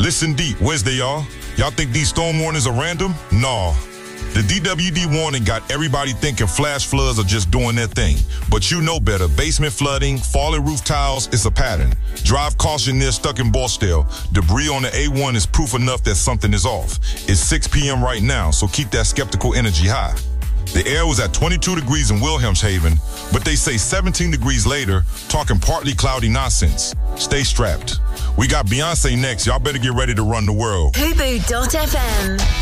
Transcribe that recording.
Listen deep. Wednesday, y'all. Y'all think these storm warnings are random? Nah. The DWD warning got everybody thinking flash floods are just doing their thing. But you know better. Basement flooding, falling roof tiles, it's a pattern. Drive caution near stuck in Borstel. Debris on the A1 is proof enough that something is off. It's 6 p.m. right now, so keep that skeptical energy high. The air was at 22 degrees in Wilhelmshaven, but they say 17 degrees later, talking partly cloudy nonsense. Stay strapped. We got Beyonce next. Y'all better get ready to run the world. Fubu.fm